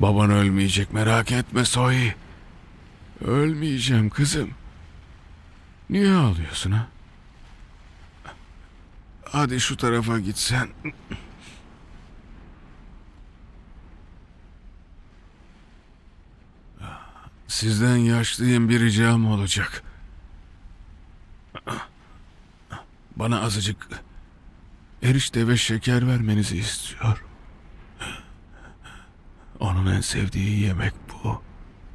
Baban ölmeyecek, merak etme Zoe. Ölmeyeceğim kızım. Niye ağlıyorsun ha? Hadi şu tarafa gitsen. Sizden yaşlıyım, bir ricam olacak. Bana azıcık erişte ve şeker vermenizi istiyor. Onun en sevdiği yemek